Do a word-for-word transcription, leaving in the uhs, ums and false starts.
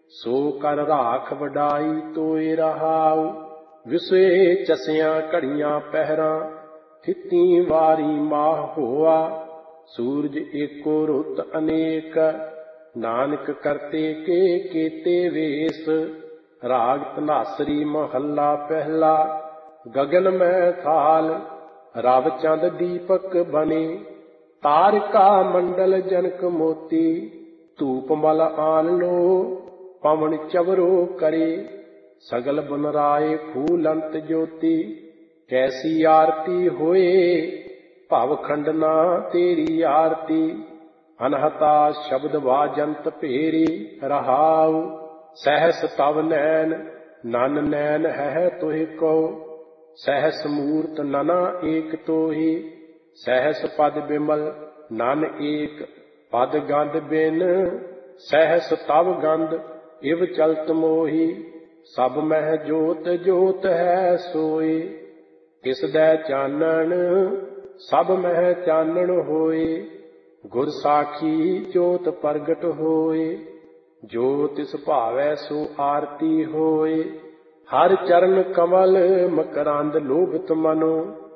सो कर राख वडाई तोए रहाऊ। विसवे चसियां घड़ियां पहरां थिती वारी माह होआ। सूरज एको रुत अनेक नानक करते के केते वेश। राग धनासरी महला पहला गगन में थाल रव चंद दीपक बने। तारका मंडल जनक मोती धूप मल आन लो पवन चवरो करे। सगल बनराए फूलंत ज्योति कैसी आरती होए। भव खंडना तेरी आरती अनहता शब्द वाजंत फेरी रहाऊ। सहस तव नैन नन नैन है तुहि को। सहस मूर्त नना एक तोहि। सहस पद बिमल नन एक पद गंध बिन। सहस तव गंध इव चलत मोही। सब मह जोत जोत है सोए। किस दै चानन सब मह चानन होए। गुर साखी जोत प्रगट होए। जो तिस भावै सो आरती होए। हर चरण कमल मकरंद लोभित मनो।